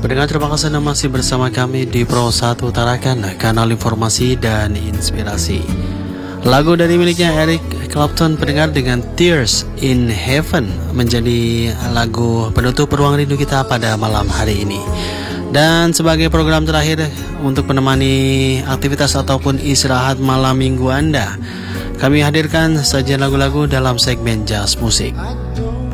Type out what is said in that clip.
Pendengar, terima kasih Anda masih bersama kami di Pro 1 Tarakan, kanal informasi dan inspirasi. Lagu dari miliknya Eric Clapton, pendengar, dengan Tears in Heaven menjadi lagu penutup Ruang Rindu kita pada malam hari ini. Dan sebagai program terakhir untuk menemani aktivitas ataupun istirahat malam minggu Anda, kami hadirkan sajian lagu-lagu dalam segmen Jazz Musik.